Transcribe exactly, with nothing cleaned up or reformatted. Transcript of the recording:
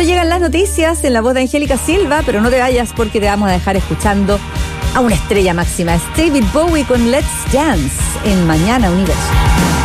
llegan las noticias en la voz de Angélica Silva, pero no te vayas porque te vamos a dejar escuchando a una estrella máxima. Es David Bowie con Let's Dance en Mañana Universo.